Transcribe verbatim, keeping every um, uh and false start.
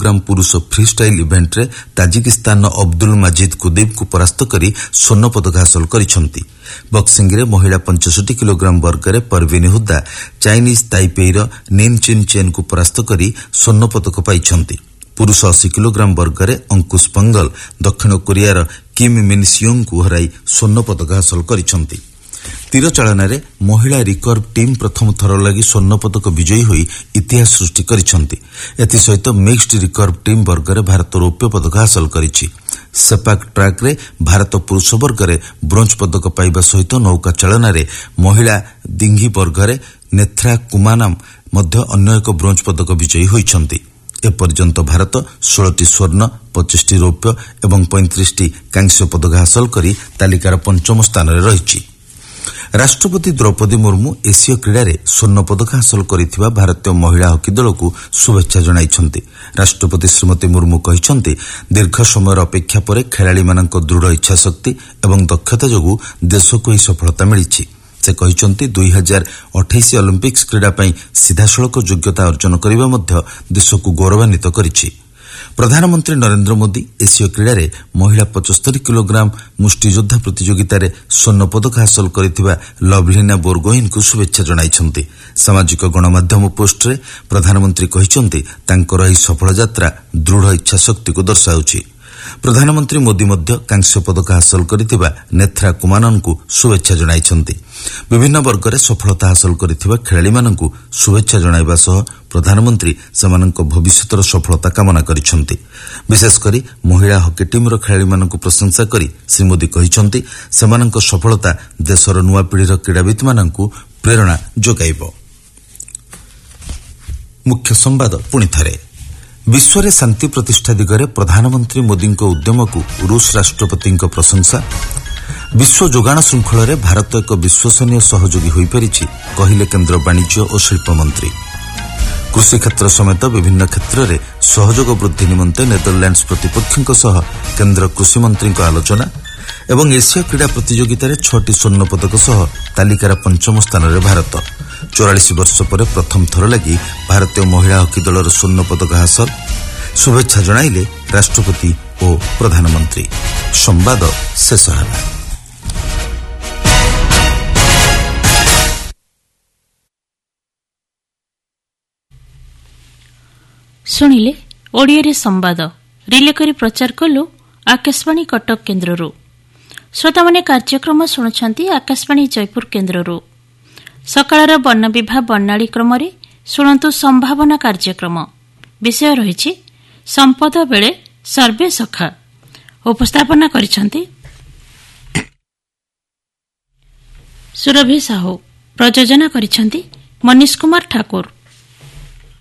Kilogram ପୁରୁଷ freestyle ଇଭେଣ୍ଟରେ ତାଜିକିସ୍ତାନର ଅବଦୁଲ ମାଜିଦ୍ କୁଦେବଙ୍କୁ ପରାସ୍ତ କରି ସ୍ୱର୍ଣ୍ଣ ପଦକ ହାସଲ କରିଛନ୍ତି। ବକ୍ସିଂରେ ମହିଳା ପଞ୍ଚଷଠି କିଲୋଗ୍ରାମ ବର୍ଗରେ ପରବିନ ହୁଦା ଚାଇନିଜ୍ ତାଇପେଇର ନିନ୍ ଚିନ୍ ଚେନ୍ଙ୍କୁ ପରାସ୍ତ କରି ସ୍ୱର୍ଣ୍ଣ ପଦକ ପାଇଛନ୍ତି। ପୁରୁଷ ଅଶୀ କିଲୋଗ୍ରାମ ବର୍ଗରେ ଅଙ୍କୁଶ ପଙ୍ଗଲ ଦକ୍ଷିଣ କୋରିଆର କିମ୍ ମିନ୍ ସିଓଙ୍କୁ ହରାଇ ସ୍ୱର୍ଣ୍ଣ ପଦକ ହାସଲ କରିଛନ୍ତି। ତୀର ଚାଳନାରେ ମହିଳା ରିକର୍ଭ ଟିମ୍ ପ୍ରଥମ ଥର ଲାଗି ସ୍ୱର୍ଣ୍ଣ ପଦକ ବିଜୟୀ ହୋଇ ଇତିହାସ ସୃଷ୍ଟି କରିଛନ୍ତି। ଏଥିସହିତ ମିକ୍ସଡ ରିକର୍ଭ ଟିମ୍ ବର୍ଗରେ ଭାରତ ରୌପ୍ୟ ପଦକ ହାସଲ କରିଛି। ସେପାକ୍ ଟ୍ରାକ୍ରେ ଭାରତ ପୁରୁଷ ବର୍ଗରେ ବ୍ରୋଞ୍ଜ ପଦକ ପାଇବା ସହିତ ନୌକା ଚାଳନାରେ ମହିଳା ଦିଙ୍ଘି ବର୍ଗରେ ନେଥ୍ରା କୁମାନାମ୍ ମଧ୍ୟ ଅନ୍ୟ ଏକ ବ୍ରୋଞ୍ଜ ପଦକ ବିଜୟୀ ହୋଇଛନ୍ତି। ଏପର୍ଯ୍ୟନ୍ତ ଭାରତ ଷୋଳଟି ସ୍ୱର୍ଣ୍ଣ, ପଚିଶଟି ରୌପ୍ୟ ଏବଂ ପଇଁତିରିଶଟି କାଂସ୍ୟ ପଦକ ହାସଲ କରି ତାଲିକାର ପଞ୍ଚମ ସ୍ଥାନରେ ରହିଛି। ରାଷ୍ଟ୍ରପତି ଦ୍ରୌପଦୀ ମୁର୍ମୁ ଏସୀୟ କ୍ରୀଡ଼ାରେ ସ୍ୱର୍ଣ୍ଣ ପଦକ ହାସଲ କରିଥିବା ଭାରତୀୟ ମହିଳା ହକି ଦଳକୁ ଶୁଭେଚ୍ଛା ଜଣାଇଛନ୍ତି। ରାଷ୍ଟ୍ରପତି ଶ୍ରୀମତୀ ମୁର୍ମୁ କହିଛନ୍ତି, ଦୀର୍ଘ ସମୟର ଅପେକ୍ଷା ପରେ ଖେଳାଳିମାନଙ୍କ ଦୃଢ଼ ଇଚ୍ଛାଶକ୍ତି ଏବଂ ଦକ୍ଷତା ଯୋଗୁଁ ଦେଶକୁ ଏହି ସଫଳତା ମିଳିଛି। ସେ କହିଛନ୍ତି, ଦୁଇ ହଜାର ଅଠେଇଶ ଅଲିମ୍ପିକ୍ସ କ୍ରୀଡ଼ା ପାଇଁ ସିଧାସଳଖ ଯୋଗ୍ୟତା ଅର୍ଜନ କରିବା ମଧ୍ୟ ଦେଶକୁ ଗୌରବାନ୍ୱିତ କରିଛି। ପ୍ରଧାନମନ୍ତ୍ରୀ ନରେନ୍ଦ୍ର ମୋଦି ଏସୀୟ କ୍ରୀଡ଼ାରେ ମହିଳା ପଚସ୍ତରୀ କିଲୋଗ୍ରାମ ମୁଷ୍ଟିଯୋଦ୍ଧା ପ୍ରତିଯୋଗିତାରେ ସ୍ୱର୍ଣ୍ଣ ପଦକ ହାସଲ କରିଥିବା ଲଭ୍ଲିନା ବୋରଗୋହେନ୍ଙ୍କୁ ଶୁଭେଚ୍ଛା ଜଣାଇଛନ୍ତି। ସାମାଜିକ ଗଣମାଧ୍ୟମ ପୋଷ୍ଟରେ ପ୍ରଧାନମନ୍ତ୍ରୀ କହିଛନ୍ତି, ତାଙ୍କର ଏହି ସଫଳ ଯାତ୍ରା ଦୃଢ଼ ଇଚ୍ଛାଶକ୍ତିକୁ ଦର୍ଶାଉଛି। ପ୍ରଧାନମନ୍ତ୍ରୀ ମୋଦି ମଧ୍ୟ କାଂସ୍ୟ ପଦକ ହାସଲ କରିଥିବା ନେଥ୍ରା କୁମାନାନ୍ଙ୍କୁ ଶୁଭେଚ୍ଛା ଜଣାଇଛନ୍ତି। ବିଭିନ୍ନ ବର୍ଗରେ ସଫଳତା ହାସଲ କରିଥିବା ଖେଳାଳିମାନଙ୍କୁ ଶୁଭେଚ୍ଛା ଜଣାଇବା ସହ ପ୍ରଧାନମନ୍ତ୍ରୀ ସେମାନଙ୍କ ଭବିଷ୍ୟତର ସଫଳତା କାମନା କରିଛନ୍ତି। ବିଶେଷକରି ମହିଳା ହକି ଟିମ୍ର ଖେଳାଳିମାନଙ୍କୁ ପ୍ରଶଂସା କରି ଶ୍ରୀ ମୋଦି କହିଛନ୍ତି, ସେମାନଙ୍କ ସଫଳତା ଦେଶର ନୂଆ ପିଢ଼ିର କ୍ରୀଡ଼ାବିତ୍ମାନଙ୍କୁ ପ୍ରେରଣା ଯୋଗାଇବ। ମୁଖ୍ୟ ସମ୍ବାଦ ପୁଣିଥରେ। ବିଶ୍ୱରେ ଶାନ୍ତି ପ୍ରତିଷ୍ଠା ଦିଗରେ ପ୍ରଧାନମନ୍ତ୍ରୀ ମୋଦିଙ୍କ ଉଦ୍ୟମକୁ ରୁଷ ରାଷ୍ଟ୍ରପତିଙ୍କ ପ୍ରଶଂସା। ବିଶ୍ୱ ଯୋଗାଣ ଶୃଙ୍ଖଳରେ ଭାରତ ଏକ ବିଶ୍ୱସନୀୟ ସହଯୋଗୀ ହୋଇପାରିଛି, କହିଲେ କେନ୍ଦ୍ର ବାଣିଜ୍ୟ ଓ ଶିଳ୍ପ ମନ୍ତ୍ରୀ। କୃଷି କ୍ଷେତ୍ର ସମେତ ବିଭିନ୍ନ କ୍ଷେତ୍ରରେ ସହଯୋଗ ବୃଦ୍ଧି ନିମନ୍ତେ ନେଦରଲ୍ୟାଣ୍ଡସ ପ୍ରତିପକ୍ଷଙ୍କ ସହ କେନ୍ଦ୍ର କୃଷିମନ୍ତ୍ରୀଙ୍କ ଆଲୋଚନା ଏବଂ ଏସୀୟ କ୍ରୀଡ଼ା ପ୍ରତିଯୋଗିତାରେ ଛଅଟି ସ୍ୱର୍ଣ୍ଣ ପଦକ ସହ ତାଲିକାର ପଞ୍ଚମ ସ୍ଥାନରେ ଭାରତ। ଚଉରାଳିଶ ବର୍ଷ ପରେ ପ୍ରଥମ ଥର ଲାଗି ଭାରତୀୟ ମହିଳା ହକି ଦଳର ସ୍ୱର୍ଣ୍ଣ ପଦକ ହାସଲ। ଶୁଭେଚ୍ଛା ଜଣାଇଲେ ରାଷ୍ଟ୍ରପତି ଓ ପ୍ରଧାନମନ୍ତ୍ରୀ। ସମ୍ବାଦ ଶେଷ ହେଲା। ଶୁଣିଲେ ଓଡ଼ିଆରେ ସମ୍ବାଦ ରିଲେ କରି ପ୍ରଚାର କଲୁ ଆକାଶବାଣୀ କଟକ କେନ୍ଦ୍ରରୁ। ଶ୍ରୋତାମାନେ କାର୍ଯ୍ୟକ୍ରମ ଶୁଣୁଛନ୍ତି ଆକାଶବାଣୀ ଜୟପୁର କେନ୍ଦ୍ରରୁ। ସକାଳର ବର୍ଣ୍ଣବିଭା ବର୍ଣ୍ଣାଳୀ କ୍ରମରେ ଶୁଣନ୍ତୁ ସମ୍ଭାବନା କାର୍ଯ୍ୟକ୍ରମ। ବିଷୟ ରହିଛି ସମ୍ପଦ ବେଳେ ସର୍ବେ ସଖା। ଉପସ୍ଥାପନା କରିଛନ୍ତି ସୁରଭି ସାହୁ। ପ୍ରଯୋଜନା କରିଛନ୍ତି ମନୀଷ କୁମାର ଠାକୁର।